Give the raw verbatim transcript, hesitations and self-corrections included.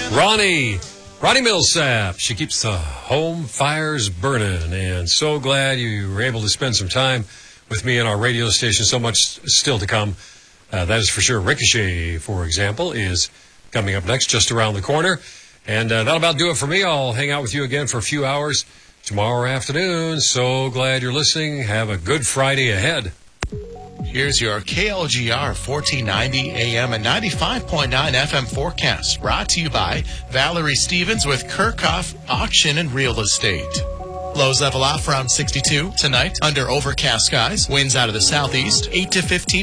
Ronnie, Ronnie Millsap. She keeps the home fires burning, and so glad you were able to spend some time with me on our radio station. So much still to come. Uh, that is for sure. Ricochet, for example, is coming up next, just around the corner. And uh, that'll about do it for me. I'll hang out with you again for a few hours tomorrow afternoon. So glad you're listening. Have a good Friday ahead. Here's your K L G R fourteen ninety A M and ninety-five point nine F M forecast, brought to you by Valerie Stevens with Kirchhoff Auction and Real Estate. Lows level off around sixty-two tonight under overcast skies. Winds out of the southeast, eight to fifteen.